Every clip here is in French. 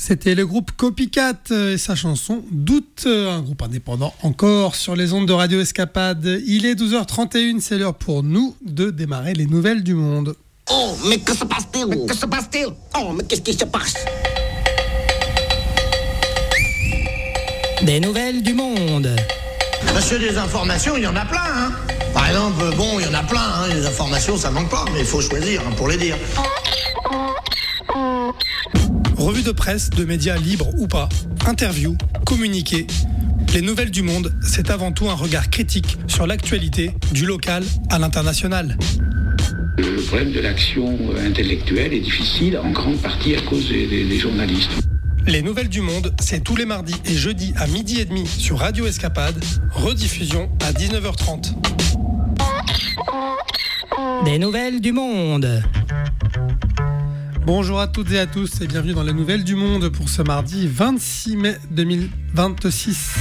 C'était le groupe Copycat et sa chanson Doute, un groupe indépendant encore sur les ondes de Radio Escapade. Il est 12h31, c'est l'heure pour nous de démarrer les nouvelles du monde. Oh, mais que se passe-t-il? Que se passe-t-il? Oh, mais qu'est-ce qui se passe? Des nouvelles du monde. Monsieur, des informations, il y en a plein, hein. Par exemple, il y en a plein, hein. Les informations, ça manque pas, mais il faut choisir pour les dire. Revue de presse, de médias libres ou pas, interviews, communiqués. Les nouvelles du monde, c'est avant tout un regard critique sur l'actualité, du local à l'international. Le problème de l'action intellectuelle est difficile, en grande partie à cause des journalistes. Les nouvelles du monde, c'est tous les mardis et jeudis à 12h30 sur Radio Escapade, rediffusion à 19h30. Des nouvelles du monde. Bonjour à toutes et à tous et bienvenue dans les nouvelles du monde pour ce mardi 26 mai 2026.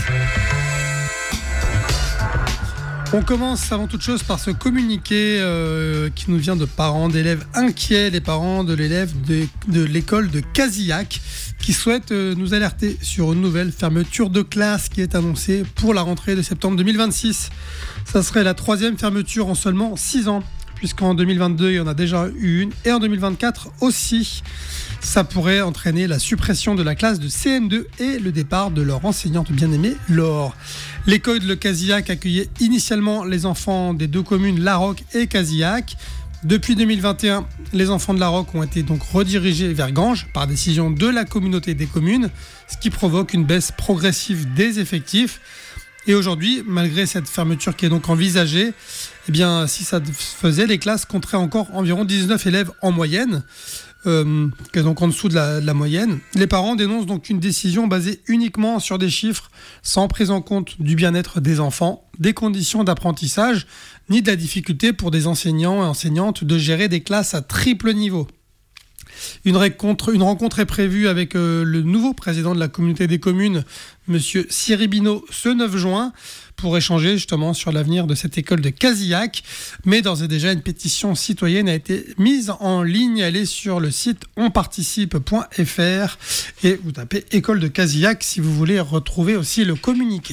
On commence avant toute chose par ce communiqué qui nous vient de parents d'élèves inquiets, les parents de l'élève de l'école de Casillac qui souhaitent nous alerter sur une nouvelle fermeture de classe qui est annoncée pour la rentrée de septembre 2026. Ça serait la 3e fermeture en seulement 6 ans. Puisqu'en 2022, il y en a déjà eu une, et en 2024 aussi. Ça pourrait entraîner la suppression de la classe de CM2 et le départ de leur enseignante bien-aimée, Laure. L'école de Casillac accueillait initialement les enfants des deux communes Laroque et Casillac. Depuis 2021, les enfants de Laroque ont été donc redirigés vers Ganges par décision de la communauté des communes, ce qui provoque une baisse progressive des effectifs. Et aujourd'hui, malgré cette fermeture qui est donc envisagée, eh bien, si ça se faisait, les classes compteraient encore environ 19 élèves en moyenne, qui est donc en dessous de la moyenne. Les parents dénoncent donc une décision basée uniquement sur des chiffres, sans prise en compte du bien-être des enfants, des conditions d'apprentissage, ni de la difficulté pour des enseignants et enseignantes de gérer des classes à triple niveau. Une rencontre est prévue avec le nouveau président de la communauté des communes, Monsieur Siribino, ce 9 juin, pour échanger justement sur l'avenir de cette école de Casillac. Mais d'ores et déjà, une pétition citoyenne a été mise en ligne. Elle est sur le site onparticipe.fr et vous tapez école de Casillac si vous voulez retrouver aussi le communiqué.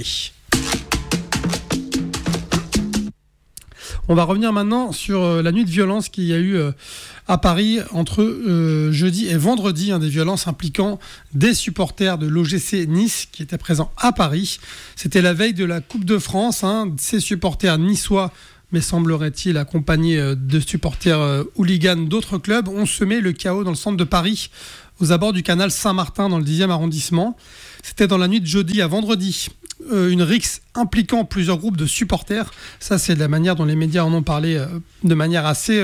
On va revenir maintenant sur la nuit de violence qu'il y a eu à Paris entre jeudi et vendredi, des violences impliquant des supporters de l'OGC Nice qui étaient présents à Paris. C'était la veille de la Coupe de France. Ces supporters niçois, mais semblerait-il accompagnés de supporters hooligans d'autres clubs, ont semé le chaos dans le centre de Paris, aux abords du canal Saint-Martin dans le 10e arrondissement. C'était dans la nuit de jeudi à vendredi. Une rixe impliquant plusieurs groupes de supporters. Ça, c'est la manière dont les médias en ont parlé de manière assez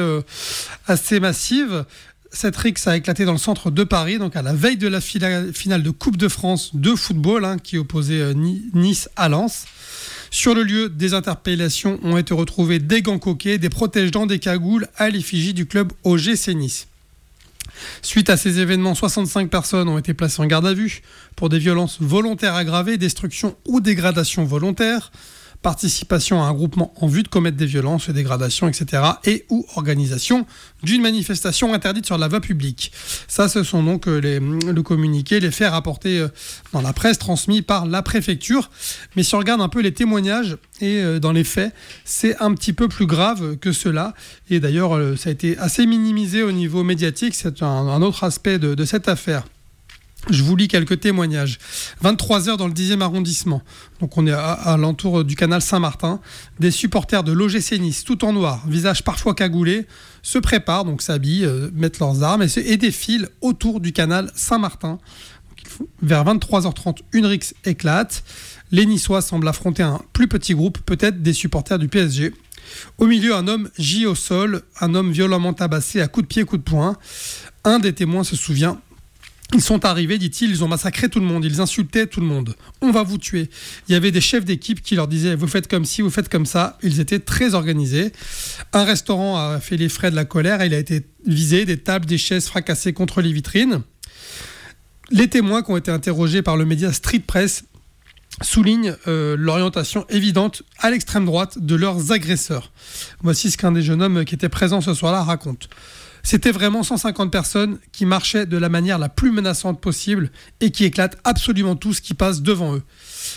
massive. Cette rixe a éclaté dans le centre de Paris, donc à la veille de la finale de Coupe de France de football qui opposait Nice à Lens. Sur le lieu, des interpellations ont été retrouvées, des gants coquets, des protège-dents, des cagoules à l'effigie du club OGC Nice. Suite à ces événements, 65 personnes ont été placées en garde à vue pour des violences volontaires aggravées, destruction ou dégradation volontaire, participation à un groupement en vue de commettre des violences, dégradations, etc. et ou organisation d'une manifestation interdite sur la voie publique. Ça, ce sont donc le communiqué, les faits rapportés dans la presse, transmis par la préfecture. Mais si on regarde un peu les témoignages et dans les faits, c'est un petit peu plus grave que cela. Et d'ailleurs, ça a été assez minimisé au niveau médiatique. C'est un autre aspect de cette affaire. Je vous lis quelques témoignages. 23h dans le 10e arrondissement. Donc on est à l'entour du canal Saint-Martin. Des supporters de l'OGC Nice, tout en noir, visage parfois cagoulé, se préparent, donc s'habillent, mettent leurs armes et défilent autour du canal Saint-Martin. Vers 23h30, une rixe éclate. Les Niçois semblent affronter un plus petit groupe, peut-être des supporters du PSG. Au milieu, un homme gît au sol, un homme violemment tabassé à coups de pied, coups de poing. Un des témoins se souvient. Ils sont arrivés, dit-il, ils ont massacré tout le monde, ils insultaient tout le monde. On va vous tuer. Il y avait des chefs d'équipe qui leur disaient « vous faites comme ci, vous faites comme ça ». Ils étaient très organisés. Un restaurant a fait les frais de la colère, il a été visé, des tables, des chaises fracassées contre les vitrines. Les témoins qui ont été interrogés par le média Street Press soulignent l'orientation évidente à l'extrême droite de leurs agresseurs. Voici ce qu'un des jeunes hommes qui était présent ce soir-là raconte. C'était vraiment 150 personnes qui marchaient de la manière la plus menaçante possible et qui éclatent absolument tout ce qui passe devant eux.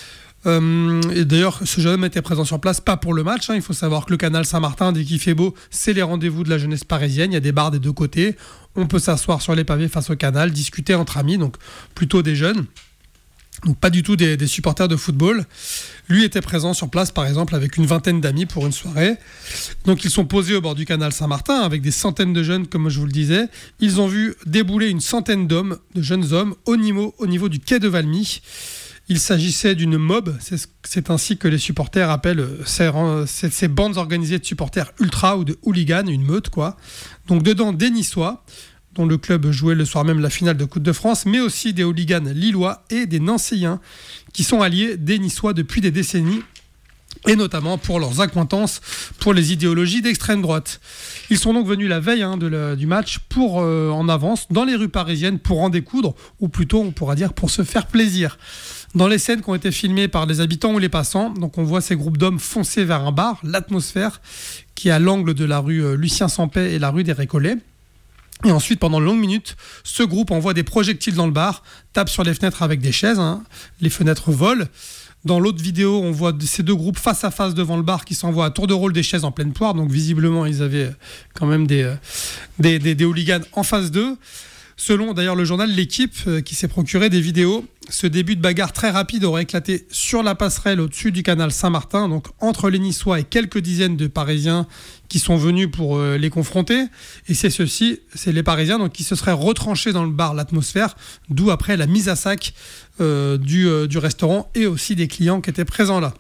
Et d'ailleurs, ce jeune homme était présent sur place, pas pour le match. Il faut savoir que le canal Saint-Martin, dès qu'il fait beau, c'est les rendez-vous de la jeunesse parisienne. Il y a des bars des deux côtés. On peut s'asseoir sur les pavés face au canal, discuter entre amis, donc plutôt des jeunes. Donc pas du tout des supporters de football. Lui était présent sur place, par exemple, avec une vingtaine d'amis pour une soirée. Donc ils sont posés au bord du canal Saint-Martin avec des centaines de jeunes, comme je vous le disais. Ils ont vu débouler une centaine d'hommes, de jeunes hommes, au niveau du quai de Valmy. Il s'agissait d'une mob, c'est ainsi que les supporters appellent ces bandes organisées de supporters ultra ou de hooligans, une meute quoi. Donc dedans des Niçois, dont le club jouait le soir même la finale de Coupe de France, mais aussi des hooligans lillois et des Nancéiens, qui sont alliés des Niçois depuis des décennies, et notamment pour leurs accointances pour les idéologies d'extrême droite. Ils sont donc venus la veille du match pour en avance dans les rues parisiennes pour en découdre, ou plutôt on pourra dire pour se faire plaisir. Dans les scènes qui ont été filmées par les habitants ou les passants, donc on voit ces groupes d'hommes foncer vers un bar, l'Atmosphère, qui est à l'angle de la rue Lucien Sampey et la rue des Récollets. Et ensuite, pendant de longues minutes, ce groupe envoie des projectiles dans le bar, tape sur les fenêtres avec des chaises, les fenêtres volent. Dans l'autre vidéo, on voit ces deux groupes face à face devant le bar qui s'envoient à tour de rôle des chaises en pleine poire. Donc visiblement, ils avaient quand même des hooligans en face d'eux. Selon d'ailleurs le journal L'Équipe, qui s'est procuré des vidéos, ce début de bagarre très rapide aurait éclaté sur la passerelle au-dessus du canal Saint-Martin, donc entre les Niçois et quelques dizaines de Parisiens qui sont venus pour les confronter. Et c'est les Parisiens donc, qui se seraient retranchés dans le bar L'Atmosphère, d'où après la mise à sac du restaurant et aussi des clients qui étaient présents là.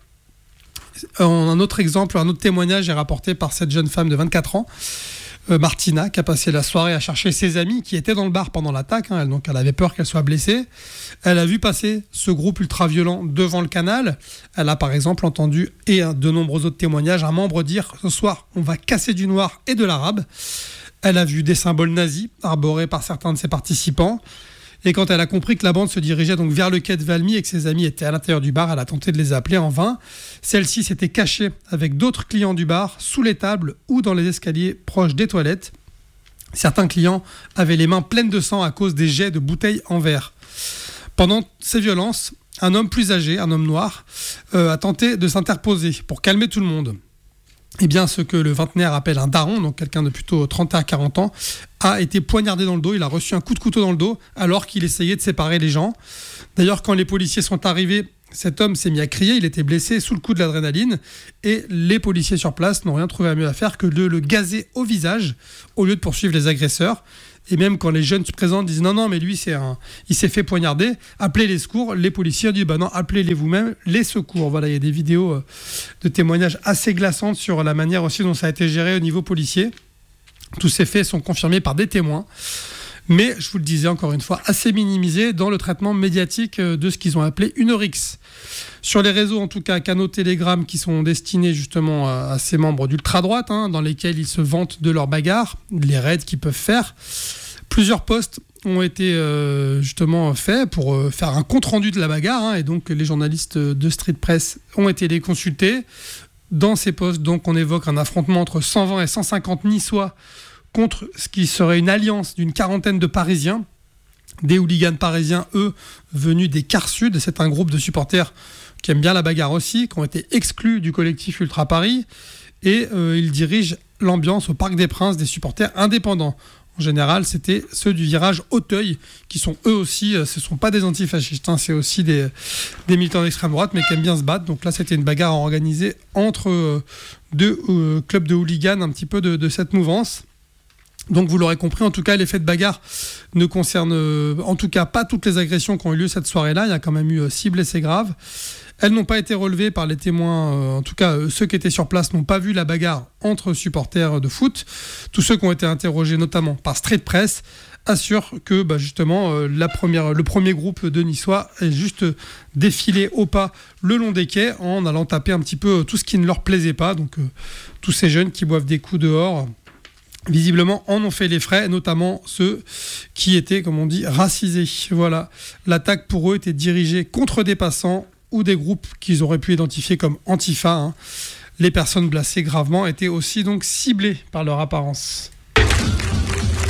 Un autre exemple, un autre témoignage est rapporté par cette jeune femme de 24 ans, Martina, qui a passé la soirée à chercher ses amis qui étaient dans le bar pendant l'attaque. Donc elle avait peur qu'elle soit blessée. Elle a vu passer ce groupe ultra-violent devant le canal. Elle a par exemple entendu, et de nombreux autres témoignages, un membre dire « Ce soir, on va casser du noir et de l'arabe ». Elle a vu des symboles nazis arborés par certains de ses participants. Et quand elle a compris que la bande se dirigeait donc vers le quai de Valmy et que ses amis étaient à l'intérieur du bar, elle a tenté de les appeler en vain. Celle-ci s'était cachée avec d'autres clients du bar, sous les tables ou dans les escaliers proches des toilettes. Certains clients avaient les mains pleines de sang à cause des jets de bouteilles en verre. Pendant ces violences, un homme plus âgé, un homme noir, a tenté de s'interposer pour calmer tout le monde. Eh bien, ce que le vingtenaire appelle un daron, donc quelqu'un de plutôt 30 à 40 ans, a été poignardé dans le dos. Il a reçu un coup de couteau dans le dos alors qu'il essayait de séparer les gens. D'ailleurs, quand les policiers sont arrivés, cet homme s'est mis à crier. Il était blessé sous le coup de l'adrénaline. Et les policiers sur place n'ont rien trouvé à mieux à faire que de le gazer au visage au lieu de poursuivre les agresseurs. Et même quand les jeunes se présentent, disent non, mais lui, il s'est fait poignarder, appelez les secours. Les policiers ont dit non, appelez-les vous-même, les secours. Voilà, il y a des vidéos de témoignages assez glaçantes sur la manière aussi dont ça a été géré au niveau policier. Tous ces faits sont confirmés par des témoins. Mais, je vous le disais encore une fois, assez minimisés dans le traitement médiatique de ce qu'ils ont appelé une rixe. Sur les réseaux, en tout cas, canaux Telegram qui sont destinés justement à ces membres d'ultra-droite, dans lesquels ils se vantent de leur bagarre, les raids qu'ils peuvent faire. Plusieurs posts ont été justement faits pour faire un compte-rendu de la bagarre, et donc les journalistes de Street Press ont été les consultés. Dans ces posts, donc, on évoque un affrontement entre 120 et 150 Niçois contre ce qui serait une alliance d'une quarantaine de Parisiens. Des hooligans parisiens, eux, venus des quarts sud. C'est un groupe de supporters qui aiment bien la bagarre aussi, qui ont été exclus du collectif Ultra Paris. Et ils dirigent l'ambiance au Parc des Princes des supporters indépendants. En général, c'était ceux du virage Auteuil, qui sont eux aussi, ce ne sont pas des antifascistes, c'est aussi des militants d'extrême droite, mais qui aiment bien se battre. Donc là, c'était une bagarre organisée entre deux clubs de hooligans, un petit peu de cette mouvance. Donc vous l'aurez compris, en tout cas, l'effet de bagarre ne concerne en tout cas pas toutes les agressions qui ont eu lieu cette soirée-là. Il y a quand même eu 6 blessés graves. Elles n'ont pas été relevées par les témoins, en tout cas ceux qui étaient sur place n'ont pas vu la bagarre entre supporters de foot. Tous ceux qui ont été interrogés notamment par Street Press assurent que justement le premier groupe de Niçois est juste défilé au pas le long des quais en allant taper un petit peu tout ce qui ne leur plaisait pas. Donc tous ces jeunes qui boivent des coups dehors, visiblement en ont fait les frais, notamment ceux qui étaient, comme on dit, racisés. Voilà. L'attaque pour eux était dirigée contre des passants ou des groupes qu'ils auraient pu identifier comme Antifa. Les personnes blessées gravement étaient aussi donc ciblées par leur apparence.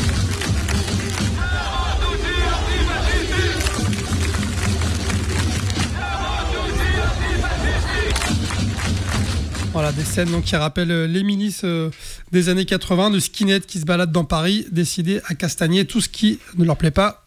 Voilà, des scènes donc, qui rappellent les milices des années 80, de skinheads qui se baladent dans Paris, décidés à castagner tout ce qui ne leur plaît pas.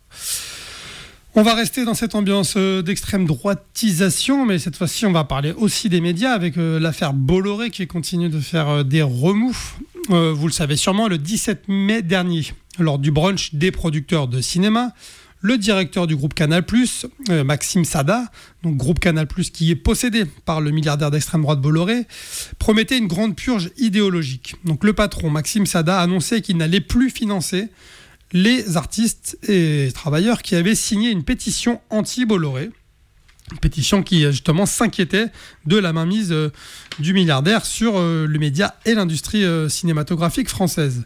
On va rester dans cette ambiance d'extrême droitisation, mais cette fois-ci, on va parler aussi des médias avec l'affaire Bolloré qui continue de faire des remous. Vous le savez sûrement, le 17 mai dernier, lors du brunch des producteurs de cinéma, le directeur du groupe Canal+, Maxime Sada, donc groupe Canal+, qui est possédé par le milliardaire d'extrême droite Bolloré, promettait une grande purge idéologique. Donc le patron Maxime Sada annonçait qu'il n'allait plus financer les artistes et travailleurs qui avaient signé une pétition anti-Bolloré. Une pétition qui justement s'inquiétait de la mainmise du milliardaire sur le média et l'industrie cinématographique française,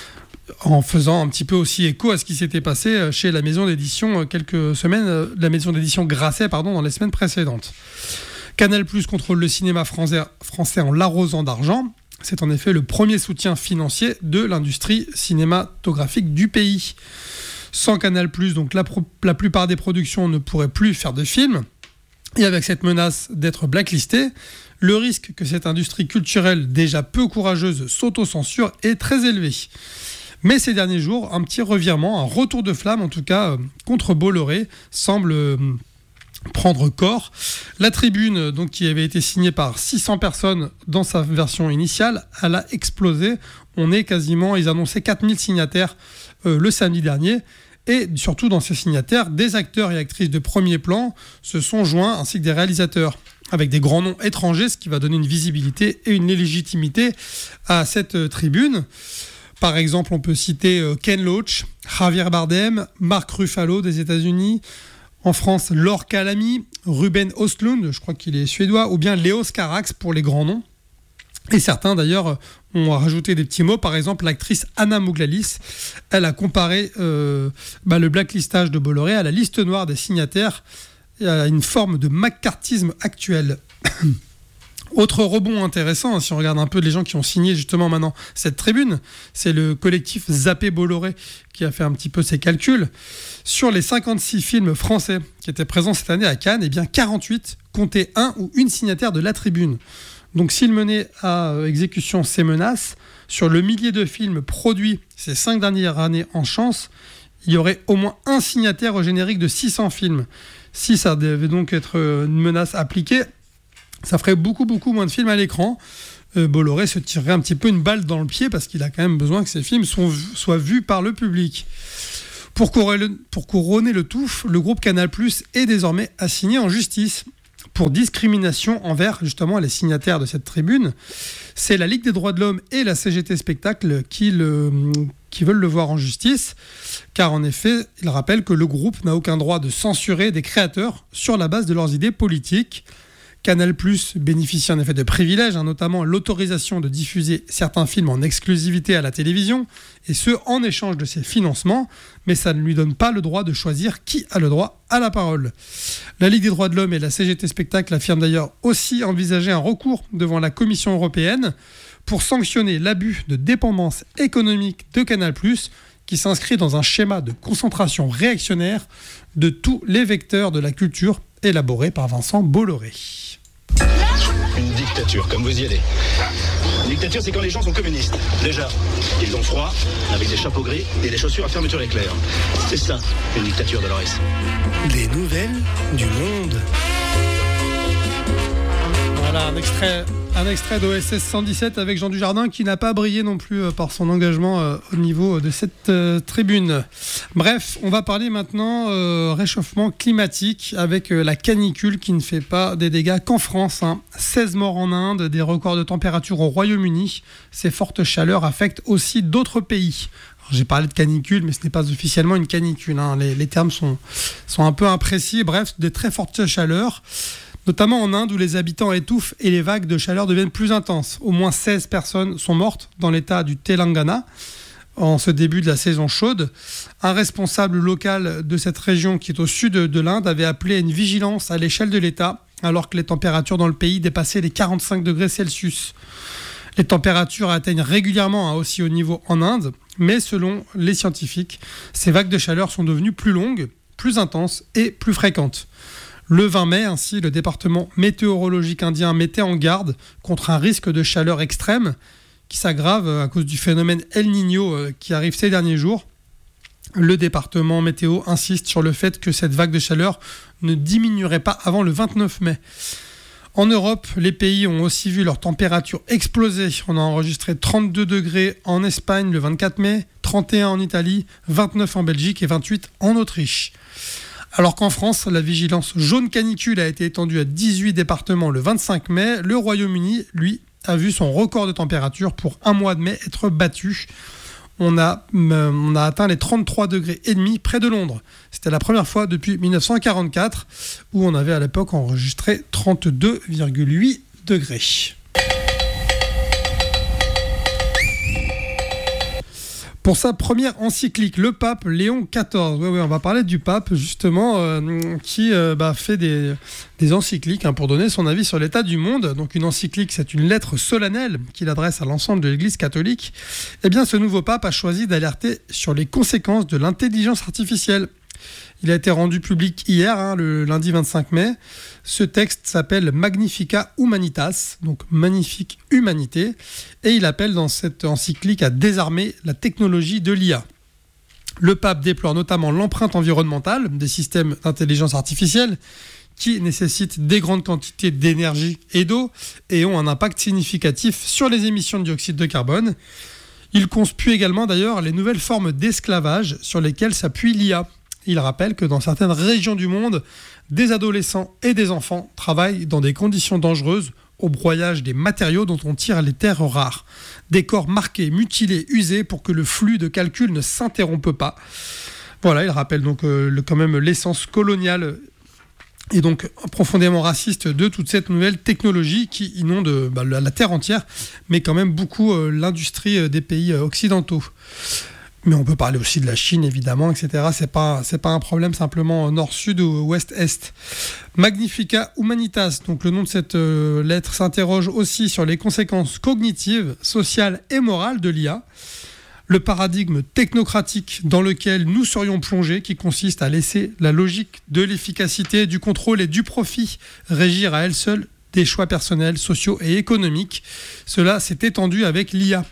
en faisant un petit peu aussi écho à ce qui s'était passé chez la maison d'édition la maison d'édition Grasset, dans les semaines précédentes. Canal+ contrôle le cinéma français en l'arrosant d'argent. C'est en effet le premier soutien financier de l'industrie cinématographique du pays. Sans Canal+, donc la plupart des productions ne pourraient plus faire de films. Et avec cette menace d'être blacklisté, le risque que cette industrie culturelle déjà peu courageuse s'auto-censure est très élevé. Mais ces derniers jours, un petit revirement, un retour de flamme en tout cas contre Bolloré semble prendre corps. La tribune, donc, qui avait été signée par 600 personnes dans sa version initiale, elle a explosé. Ils annonçaient 4000 signataires le samedi dernier. Et surtout dans ces signataires, des acteurs et actrices de premier plan se sont joints, ainsi que des réalisateurs, avec des grands noms étrangers, ce qui va donner une visibilité et une légitimité à cette tribune. Par exemple, on peut citer Ken Loach, Javier Bardem, Mark Ruffalo des États-Unis, en France, Laure Calamy, Ruben Östlund, je crois qu'il est suédois, ou bien Léos Carax pour les grands noms. Et certains d'ailleurs ont rajouté des petits mots. Par exemple, l'actrice Anna Mouglalis, elle a comparé le blacklistage de Bolloré à la liste noire des signataires, à une forme de maccarthisme actuel. Autre rebond intéressant, si on regarde un peu les gens qui ont signé justement maintenant cette tribune, c'est le collectif Zappé Bolloré qui a fait un petit peu ses calculs. Sur les 56 films français qui étaient présents cette année à Cannes, 48 comptaient un ou une signataire de la tribune. Donc s'il menait à exécution ces menaces, sur le millier de films produits ces 5 dernières années en chance, il y aurait au moins un signataire au générique de 600 films. Si ça devait donc être une menace appliquée, ça ferait beaucoup moins de films à l'écran. Bolloré se tirerait un petit peu une balle dans le pied parce qu'il a quand même besoin que ces films soient vus par le public. Pour couronner le tout, le groupe Canal+ est désormais assigné en justice pour discrimination envers justement les signataires de cette tribune. C'est la Ligue des droits de l'homme et la CGT Spectacle qui veulent le voir en justice, car en effet, il rappelle que le groupe n'a aucun droit de censurer des créateurs sur la base de leurs idées politiques. Canal+ bénéficie en effet de privilèges, notamment l'autorisation de diffuser certains films en exclusivité à la télévision, et ce en échange de ses financements, mais ça ne lui donne pas le droit de choisir qui a le droit à la parole. La Ligue des droits de l'homme et la CGT Spectacle affirment d'ailleurs aussi envisager un recours devant la Commission européenne pour sanctionner l'abus de dépendance économique de Canal+, qui s'inscrit dans un schéma de concentration réactionnaire de tous les vecteurs de la culture élaboré par Vincent Bolloré. Une dictature, comme vous y allez. Une dictature, c'est quand les gens sont communistes. Déjà, ils ont froid, avec des chapeaux gris et des chaussures à fermeture éclair. C'est ça, une dictature, Dolores. Les nouvelles du monde. Voilà, un extrait d'OSS 117 avec Jean Dujardin qui n'a pas brillé non plus par son engagement au niveau de cette tribune. Bref, on va parler maintenant réchauffement climatique avec la canicule qui ne fait pas des dégâts qu'en France. 16 morts en Inde, des records de température au Royaume-Uni. Ces fortes chaleurs affectent aussi d'autres pays. Alors, j'ai parlé de canicule, mais ce n'est pas officiellement une canicule. Les termes sont un peu imprécis. Bref, des très fortes chaleurs, notamment en Inde où les habitants étouffent et les vagues de chaleur deviennent plus intenses. Au moins 16 personnes sont mortes dans l'état du Telangana en ce début de la saison chaude. Un responsable local de cette région qui est au sud de l'Inde avait appelé à une vigilance à l'échelle de l'État alors que les températures dans le pays dépassaient les 45 degrés Celsius. Les températures atteignent régulièrement un aussi haut niveau en Inde, mais selon les scientifiques, ces vagues de chaleur sont devenues plus longues, plus intenses et plus fréquentes. Le 20 mai, ainsi, le département météorologique indien mettait en garde contre un risque de chaleur extrême qui s'aggrave à cause du phénomène El Niño qui arrive ces derniers jours. Le département météo insiste sur le fait que cette vague de chaleur ne diminuerait pas avant le 29 mai. En Europe, les pays ont aussi vu leur température exploser. On a enregistré 32 degrés en Espagne le 24 mai, 31 en Italie, 29 en Belgique et 28 en Autriche. Alors qu'en France, la vigilance jaune canicule a été étendue à 18 départements le 25 mai, le Royaume-Uni, lui, a vu son record de température pour un mois de mai être battu. On a atteint les 33 degrés et demi près de Londres. C'était la première fois depuis 1944 où on avait à l'époque enregistré 32,8 degrés. Pour sa première encyclique, le pape Léon XIV, oui, on va parler du pape justement, qui fait des encycliques pour donner son avis sur l'état du monde. Donc une encyclique, c'est une lettre solennelle qu'il adresse à l'ensemble de l'Église catholique. Eh bien, ce nouveau pape a choisi d'alerter sur les conséquences de l'intelligence artificielle. Il a été rendu public hier, le lundi 25 mai. Ce texte s'appelle Magnificat Humanitas, donc magnifique humanité, et il appelle dans cette encyclique à désarmer la technologie de l'IA. Le pape déplore notamment l'empreinte environnementale des systèmes d'intelligence artificielle qui nécessitent des grandes quantités d'énergie et d'eau et ont un impact significatif sur les émissions de dioxyde de carbone. Il conspue également d'ailleurs les nouvelles formes d'esclavage sur lesquelles s'appuie l'IA. Il rappelle que dans certaines régions du monde, des adolescents et des enfants travaillent dans des conditions dangereuses au broyage des matériaux dont on tire les terres rares. Des corps marqués, mutilés, usés pour que le flux de calcul ne s'interrompe pas. Voilà, il rappelle donc quand même l'essence coloniale et donc profondément raciste de toute cette nouvelle technologie qui inonde la terre entière, mais quand même beaucoup l'industrie des pays occidentaux. Mais on peut parler aussi de la Chine, évidemment, etc. C'est pas un problème simplement nord-sud ou ouest-est. Magnificat Humanitas, donc le nom de cette lettre, s'interroge aussi sur les conséquences cognitives, sociales et morales de l'IA. Le paradigme technocratique dans lequel nous serions plongés, qui consiste à laisser la logique de l'efficacité, du contrôle et du profit régir à elle seule des choix personnels, sociaux et économiques. Cela s'est étendu avec l'IA.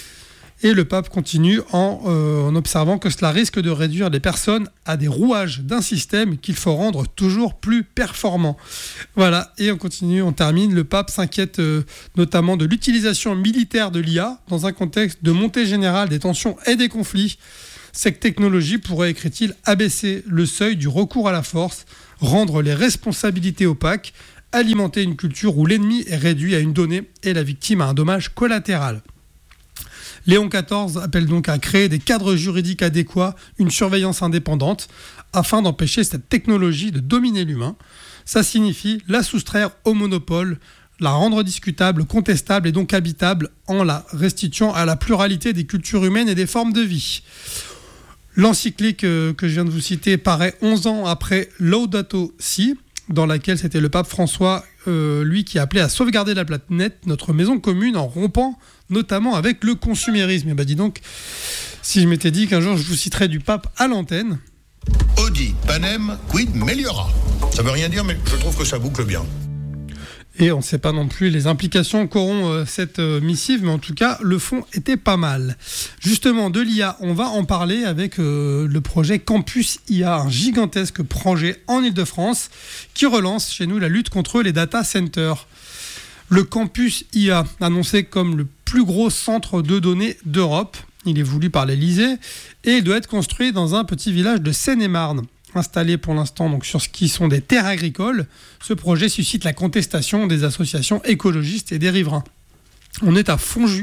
Et le pape continue en observant que cela risque de réduire les personnes à des rouages d'un système qu'il faut rendre toujours plus performant. Voilà, et on continue, on termine. Le pape s'inquiète notamment de l'utilisation militaire de l'IA dans un contexte de montée générale des tensions et des conflits. Cette technologie pourrait, écrit-il, abaisser le seuil du recours à la force, rendre les responsabilités opaques, alimenter une culture où l'ennemi est réduit à une donnée et la victime à un dommage collatéral. Léon XIV appelle donc à créer des cadres juridiques adéquats, une surveillance indépendante, afin d'empêcher cette technologie de dominer l'humain. Ça signifie la soustraire au monopole, la rendre discutable, contestable et donc habitable en la restituant à la pluralité des cultures humaines et des formes de vie. L'encyclique que je viens de vous citer paraît 11 ans après Laudato Si', dans laquelle c'était le pape François, lui qui appelait à sauvegarder la planète, notre maison commune, en rompant notamment avec le consumérisme. Et dis donc, si je m'étais dit qu'un jour je vous citerais du pape à l'antenne. Audi, panem, quid meliora. Ça veut rien dire, mais je trouve que ça boucle bien. Et on ne sait pas non plus les implications qu'auront cette missive, mais en tout cas, le fond était pas mal. Justement, de l'IA, on va en parler avec le projet Campus IA, un gigantesque projet en Ile-de-France qui relance chez nous la lutte contre les data centers. Le Campus IA, annoncé comme le plus gros centre de données d'Europe, il est voulu par l'Élysée et il doit être construit dans un petit village de Seine-et-Marne. Installé pour l'instant donc sur ce qui sont des terres agricoles, ce projet suscite la contestation des associations écologistes et des riverains. On est à Fouju,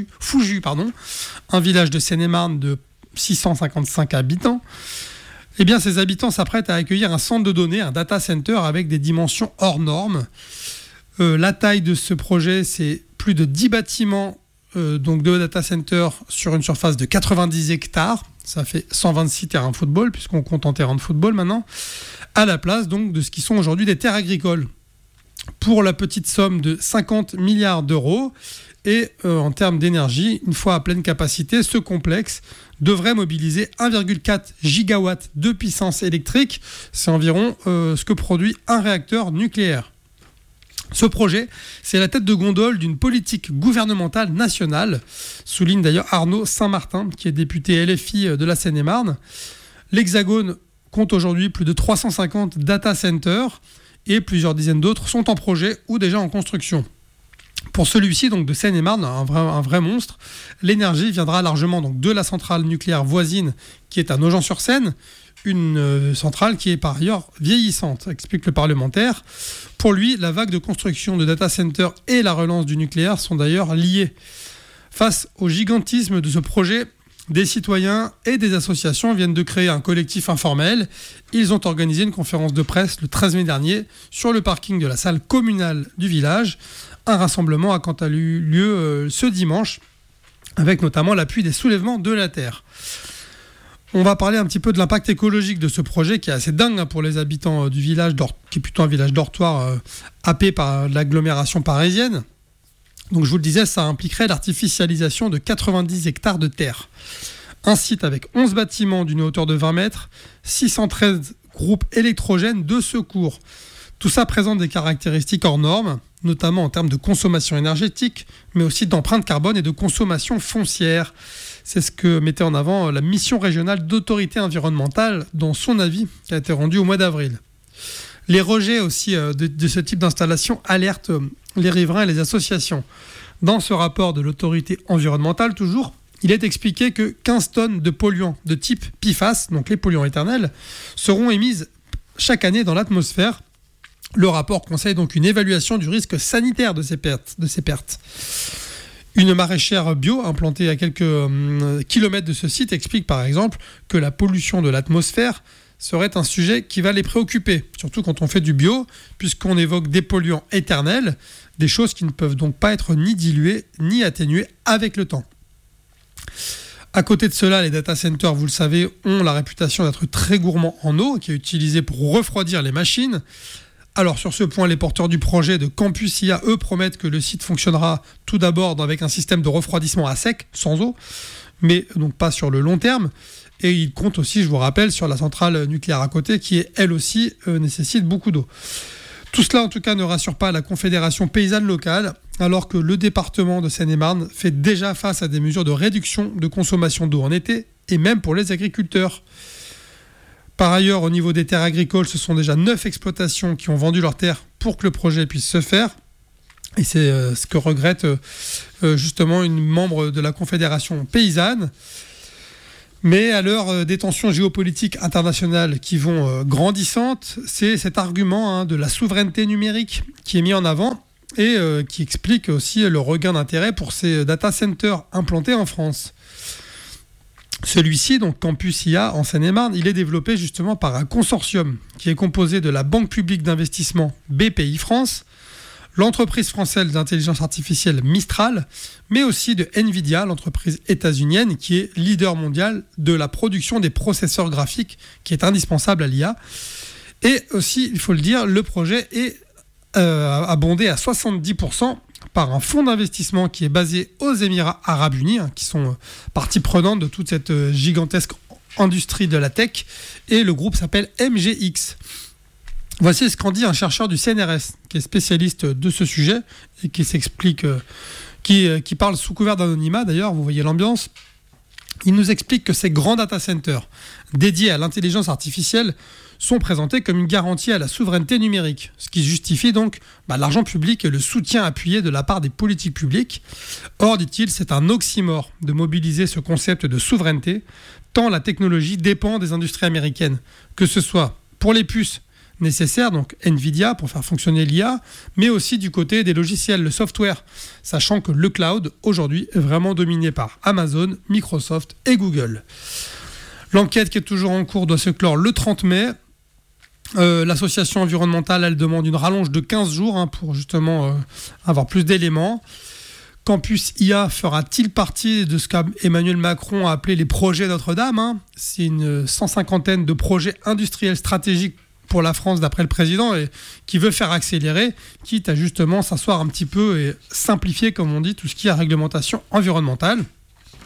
un village de Seine-et-Marne de 655 habitants. Eh bien, ces habitants s'apprêtent à accueillir un centre de données, un data center avec des dimensions hors normes. La taille de ce projet, c'est plus de 10 bâtiments donc de data center sur une surface de 90 hectares. Ça fait 126 terrains de football, puisqu'on compte en terrain de football maintenant, à la place donc de ce qui sont aujourd'hui des terres agricoles. Pour la petite somme de 50 milliards d'euros, et en termes d'énergie, une fois à pleine capacité, ce complexe devrait mobiliser 1,4 gigawatts de puissance électrique. C'est environ ce que produit un réacteur nucléaire. Ce projet, c'est la tête de gondole d'une politique gouvernementale nationale, souligne d'ailleurs Arnaud Saint-Martin, qui est député LFI de la Seine-et-Marne. L'Hexagone compte aujourd'hui plus de 350 data centers et plusieurs dizaines d'autres sont en projet ou déjà en construction. Pour celui-ci, donc de Seine-et-Marne, un vrai monstre, l'énergie viendra largement donc de la centrale nucléaire voisine qui est à Nogent-sur-Seine, une centrale qui est par ailleurs vieillissante, explique le parlementaire. Pour lui, la vague de construction de data centers et la relance du nucléaire sont d'ailleurs liées. Face au gigantisme de ce projet, des citoyens et des associations viennent de créer un collectif informel. Ils ont organisé une conférence de presse le 13 mai dernier sur le parking de la salle communale du village. Un rassemblement a quant à lui eu lieu ce dimanche, avec notamment l'appui des soulèvements de la terre. On va parler un petit peu de l'impact écologique de ce projet qui est assez dingue pour les habitants du village, qui est plutôt un village dortoir happé par l'agglomération parisienne. Donc je vous le disais, ça impliquerait l'artificialisation de 90 hectares de terre. Un site avec 11 bâtiments d'une hauteur de 20 mètres, 613 groupes électrogènes de secours. Tout ça présente des caractéristiques hors normes, notamment en termes de consommation énergétique, mais aussi d'empreinte carbone et de consommation foncière. C'est ce que mettait en avant la mission régionale d'autorité environnementale dans son avis qui a été rendu au mois d'avril. Les rejets aussi de ce type d'installation alertent les riverains et les associations. Dans ce rapport de l'autorité environnementale, toujours, il est expliqué que 15 tonnes de polluants de type PFAS, donc les polluants éternels, seront émises chaque année dans l'atmosphère. Le rapport conseille donc une évaluation du risque sanitaire de ces pertes. Une maraîchère bio implantée à quelques kilomètres de ce site explique par exemple que la pollution de l'atmosphère serait un sujet qui va les préoccuper, surtout quand on fait du bio, puisqu'on évoque des polluants éternels, des choses qui ne peuvent donc pas être ni diluées ni atténuées avec le temps. À côté de cela, les data centers, vous le savez, ont la réputation d'être très gourmands en eau, qui est utilisée pour refroidir les machines. Alors sur ce point, les porteurs du projet de Campus IA, eux, promettent que le site fonctionnera tout d'abord avec un système de refroidissement à sec, sans eau, mais donc pas sur le long terme. Et ils comptent aussi, je vous rappelle, sur la centrale nucléaire à côté, qui elle aussi nécessite beaucoup d'eau. Tout cela en tout cas ne rassure pas la Confédération paysanne locale, alors que le département de Seine-et-Marne fait déjà face à des mesures de réduction de consommation d'eau en été, et même pour les agriculteurs. Par ailleurs, au niveau des terres agricoles, ce sont déjà 9 exploitations qui ont vendu leurs terres pour que le projet puisse se faire. Et c'est ce que regrette justement une membre de la Confédération paysanne. Mais à l'heure des tensions géopolitiques internationales qui vont grandissantes, c'est cet argument de la souveraineté numérique qui est mis en avant et qui explique aussi le regain d'intérêt pour ces data centers implantés en France. Celui-ci, donc Campus IA en Seine-et-Marne, il est développé justement par un consortium qui est composé de la Banque publique d'investissement BPI France, l'entreprise française d'intelligence artificielle Mistral, mais aussi de Nvidia, l'entreprise états-unienne qui est leader mondial de la production des processeurs graphiques, qui est indispensable à l'IA. Et aussi, il faut le dire, le projet est abondé à 70% par un fonds d'investissement qui est basé aux Émirats Arabes Unis, qui sont partie prenante de toute cette gigantesque industrie de la tech, et le groupe s'appelle MGX. Voici ce qu'en dit un chercheur du CNRS, qui est spécialiste de ce sujet, et qui s'explique, qui parle sous couvert d'anonymat d'ailleurs, vous voyez l'ambiance. Il nous explique que ces grands data centers dédiés à l'intelligence artificielle sont présentés comme une garantie à la souveraineté numérique, ce qui justifie donc l'argent public et le soutien appuyé de la part des politiques publiques. Or, dit-il, c'est un oxymore de mobiliser ce concept de souveraineté, tant la technologie dépend des industries américaines, que ce soit pour les puces nécessaires, donc Nvidia pour faire fonctionner l'IA, mais aussi du côté des logiciels, le software, sachant que le cloud aujourd'hui est vraiment dominé par Amazon, Microsoft et Google. L'enquête qui est toujours en cours doit se clore le 30 mai. L'association environnementale, elle demande une rallonge de 15 jours pour justement avoir plus d'éléments. Campus IA fera-t-il partie de ce qu'Emmanuel Macron a appelé les projets Notre-Dame ? C'est une 150aine de projets industriels stratégiques pour la France d'après le président et qui veut faire accélérer, quitte à justement s'asseoir un petit peu et simplifier, comme on dit, tout ce qui est réglementation environnementale.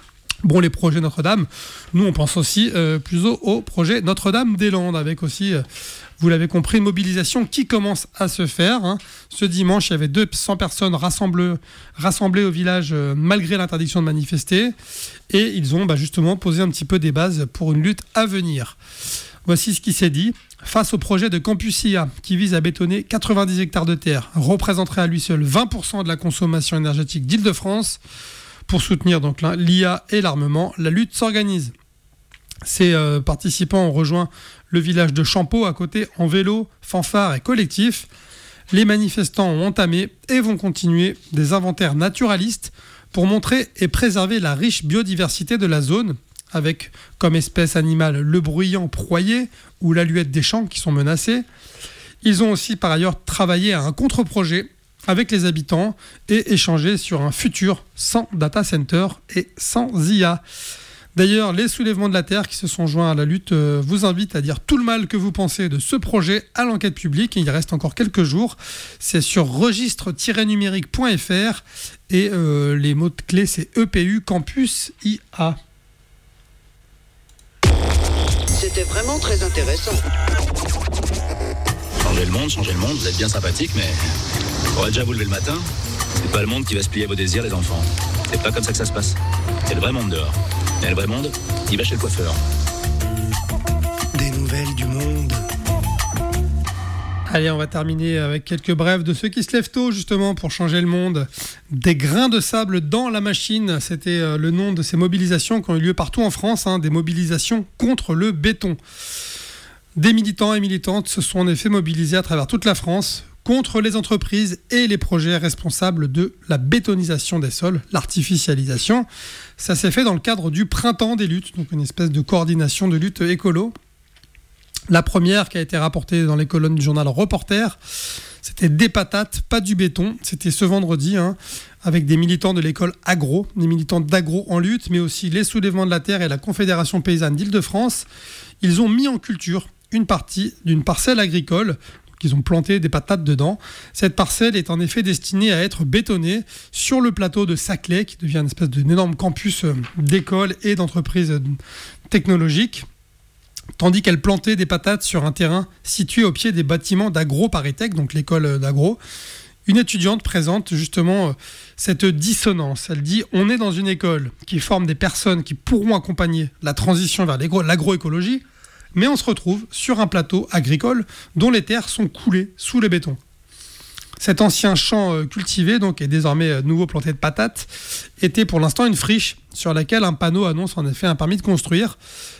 Bon, les projets Notre-Dame, nous on pense aussi plutôt au projet Notre-Dame-des-Landes, avec aussi, vous l'avez compris, une mobilisation qui commence à se faire. Hein. Ce dimanche, il y avait 200 personnes rassemblées au village malgré l'interdiction de manifester, et ils ont justement posé un petit peu des bases pour une lutte à venir. Voici ce qui s'est dit. Face au projet de Campus IA, qui vise à bétonner 90 hectares de terre, représenterait à lui seul 20% de la consommation énergétique d'Île-de-France. Pour soutenir donc l'IA et l'armement, la lutte s'organise. Ces participants ont rejoint le village de Champeau à côté en vélo, fanfare et collectif. Les manifestants ont entamé et vont continuer des inventaires naturalistes pour montrer et préserver la riche biodiversité de la zone, avec comme espèce animale le bruyant proyer ou l'aluette des champs qui sont menacés. Ils ont aussi par ailleurs travaillé à un contre-projet avec les habitants et échangé sur un futur sans data center et sans IA. D'ailleurs, les soulèvements de la Terre qui se sont joints à la lutte vous invitent à dire tout le mal que vous pensez de ce projet à l'enquête publique. Et il reste encore quelques jours. C'est sur registre-numérique.fr et les mots-clés c'est EPU Campus IA. C'était vraiment très intéressant. Changer le monde, vous êtes bien sympathique, mais faudrait déjà vous lever le matin. C'est pas le monde qui va se plier à vos désirs, les enfants. C'est pas comme ça que ça se passe. C'est le vrai monde dehors. Et le vrai monde, il va chez le coiffeur. Des nouvelles du monde. Allez, on va terminer avec quelques brèves de ceux qui se lèvent tôt, justement, pour changer le monde. Des grains de sable dans la machine, c'était le nom de ces mobilisations qui ont eu lieu partout en France, des mobilisations contre le béton. Des militants et militantes se sont en effet mobilisés à travers toute la France contre les entreprises et les projets responsables de la bétonisation des sols, l'artificialisation. Ça s'est fait dans le cadre du Printemps des luttes, donc une espèce de coordination de lutte écolo. La première qui a été rapportée dans les colonnes du journal Reporter, c'était des patates, pas du béton. C'était ce vendredi, avec des militants de l'école agro, des militants d'agro en lutte, mais aussi les soulèvements de la terre et la Confédération paysanne d'Île-de-France. Ils ont mis en culture une partie d'une parcelle agricole. Donc ils ont planté des patates dedans. Cette parcelle est en effet destinée à être bétonnée sur le plateau de Saclay, qui devient une espèce d'énorme campus d'écoles et d'entreprises technologiques. Tandis qu'elle plantait des patates sur un terrain situé au pied des bâtiments d'Agro Paris-Tech, donc l'école d'Agro. Une étudiante présente justement cette dissonance. Elle dit « On est dans une école qui forme des personnes qui pourront accompagner la transition vers l'agroécologie, mais on se retrouve sur un plateau agricole dont les terres sont coulées sous le béton. » Cet ancien champ cultivé, donc, et désormais nouveau planté de patates, était pour l'instant une friche sur laquelle un panneau annonce en effet un permis de construire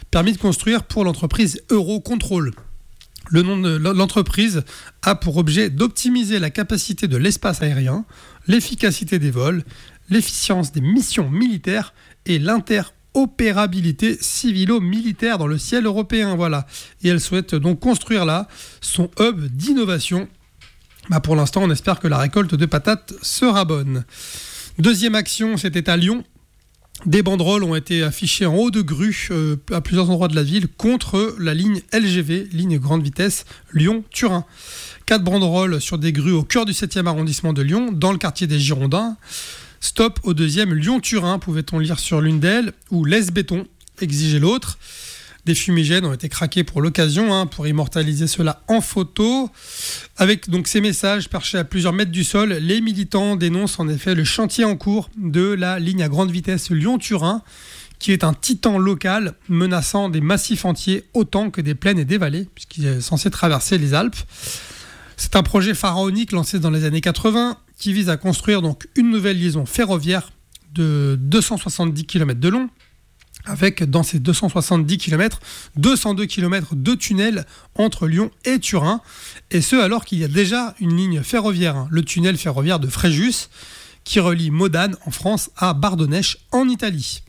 pour l'entreprise Eurocontrol. Le nom de l'entreprise a pour objet d'optimiser la capacité de l'espace aérien, l'efficacité des vols, l'efficience des missions militaires et l'interopérabilité civilo-militaire dans le ciel européen. Voilà. Et elle souhaite donc construire là son hub d'innovation. Pour l'instant, on espère que la récolte de patates sera bonne. Deuxième action, c'était à Lyon. Des banderoles ont été affichées en haut de grue à plusieurs endroits de la ville contre la ligne LGV, ligne grande vitesse Lyon-Turin. 4 banderoles sur des grues au cœur du 7e arrondissement de Lyon, dans le quartier des Girondins. Stop au 2e Lyon-Turin, pouvait-on lire sur l'une d'elles, ou laisse béton, exigeait l'autre. Des fumigènes ont été craqués pour l'occasion, pour immortaliser cela en photo. Avec donc ces messages perchés à plusieurs mètres du sol, les militants dénoncent en effet le chantier en cours de la ligne à grande vitesse Lyon-Turin, qui est un titan local menaçant des massifs entiers autant que des plaines et des vallées, puisqu'il est censé traverser les Alpes. C'est un projet pharaonique lancé dans les années 80 qui vise à construire donc une nouvelle liaison ferroviaire de 270 km de long, avec dans ces 270 km, 202 km de tunnels entre Lyon et Turin, et ce alors qu'il y a déjà une ligne ferroviaire, le tunnel ferroviaire de Fréjus, qui relie Modane en France à Bardonèche en Italie.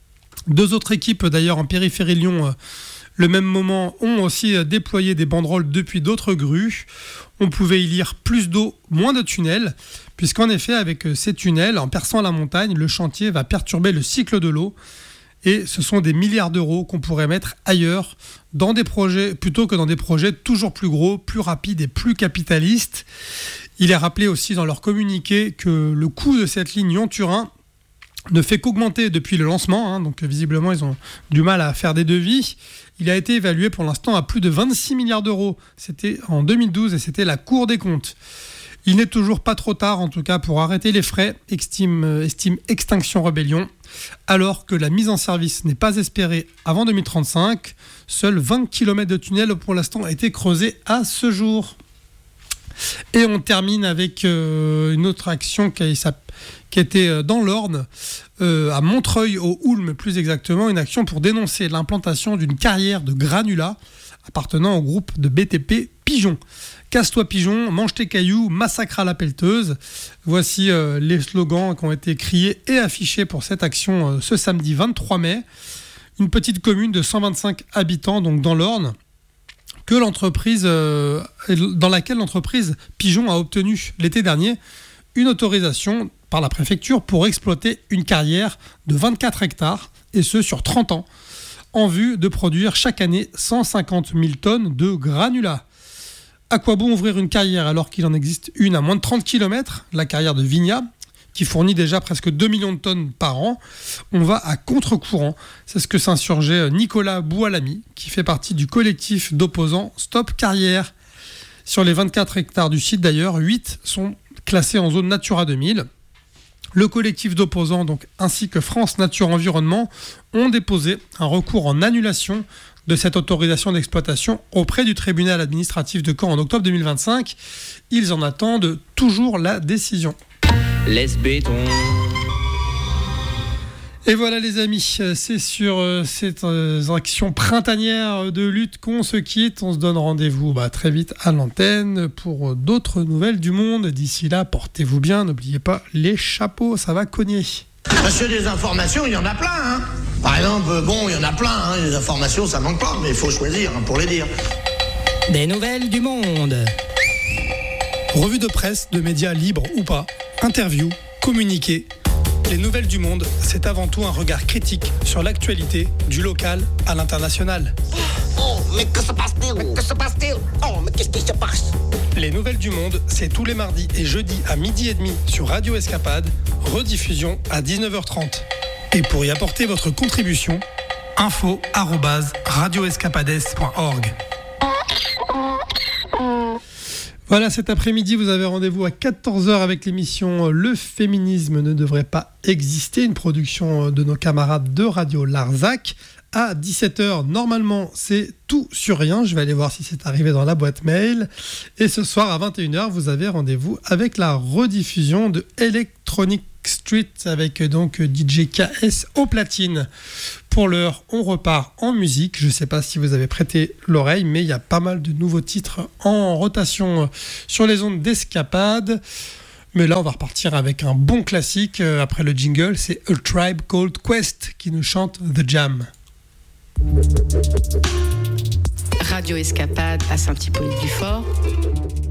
2 autres équipes d'ailleurs en périphérie Lyon, le même moment, ont aussi déployé des banderoles depuis d'autres grues. On pouvait y lire plus d'eau, moins de tunnels, puisqu'en effet avec ces tunnels, en perçant la montagne, le chantier va perturber le cycle de l'eau. Et ce sont des milliards d'euros qu'on pourrait mettre ailleurs, dans des projets, plutôt que dans des projets toujours plus gros, plus rapides et plus capitalistes. Il est rappelé aussi dans leur communiqué que le coût de cette ligne Lyon-Turin ne fait qu'augmenter depuis le lancement, donc visiblement ils ont du mal à faire des devis. Il a été évalué pour l'instant à plus de 26 milliards d'euros. C'était en 2012 et c'était la Cour des comptes. Il n'est toujours pas trop tard, en tout cas, pour arrêter les frais, estime Extinction Rebellion, alors que la mise en service n'est pas espérée avant 2035. Seuls 20 km de tunnel pour l'instant ont été creusés à ce jour. Et on termine avec une autre action qui était dans l'Orne, à Montreuil, au Houlme plus exactement, une action pour dénoncer l'implantation d'une carrière de granulats appartenant au groupe de BTP Pigeon. Casse-toi pigeon, mange tes cailloux, massacre à la pelleteuse. Voici les slogans qui ont été criés et affichés pour cette action ce samedi 23 mai. Une petite commune de 125 habitants, donc dans l'Orne, dans laquelle l'entreprise Pigeon a obtenu l'été dernier une autorisation par la préfecture pour exploiter une carrière de 24 hectares, et ce sur 30 ans, en vue de produire chaque année 150 000 tonnes de granulats. À quoi bon ouvrir une carrière alors qu'il en existe une à moins de 30 km, la carrière de Vignat, qui fournit déjà presque 2 millions de tonnes par an. On va à contre-courant. C'est ce que s'insurgeait Nicolas Boualami, qui fait partie du collectif d'opposants Stop Carrière. Sur les 24 hectares du site d'ailleurs, 8 sont classés en zone Natura 2000. Le collectif d'opposants, donc, ainsi que France Nature Environnement, ont déposé un recours en annulation de cette autorisation d'exploitation auprès du tribunal administratif de Caen en octobre 2025. Ils en attendent toujours la décision. Laisse béton. Et voilà les amis, c'est sur cette action printanière de lutte qu'on se quitte. On se donne rendez-vous très vite à l'antenne pour d'autres nouvelles du monde. D'ici là, portez-vous bien, n'oubliez pas les chapeaux, ça va cogner. Monsieur, des informations, il y en a plein. Par exemple, il y en a plein. Les informations, ça manque pas, mais il faut choisir pour les dire. Des nouvelles du monde. Revue de presse de médias libres ou pas, interviews, communiqués. Les nouvelles du monde, c'est avant tout un regard critique sur l'actualité du local à l'international. Oh, mais que se passe-t-il? Que se passe-t-il? Oh, mais qu'est-ce qui se passe? Les nouvelles du monde, c'est tous les mardis et jeudis à 12h30 sur Radio Escapade, rediffusion à 19h30. Et pour y apporter votre contribution, info@radioescapades.org. Voilà, cet après-midi, vous avez rendez-vous à 14h avec l'émission Le féminisme ne devrait pas exister, une production de nos camarades de Radio Larzac. À 17h, normalement, c'est Tout sur rien. Je vais aller voir si c'est arrivé dans la boîte mail. Et ce soir, à 21h, vous avez rendez-vous avec la rediffusion de Electronic Street avec donc DJ KS au platine. Pour l'heure, on repart en musique. Je ne sais pas si vous avez prêté l'oreille, mais il y a pas mal de nouveaux titres en rotation sur les ondes d'Escapade. Mais là, on va repartir avec un bon classique. Après le jingle, c'est A Tribe Called Quest qui nous chante The Jam. Radio Escapade à Saint-Hippolyte-du-Fort.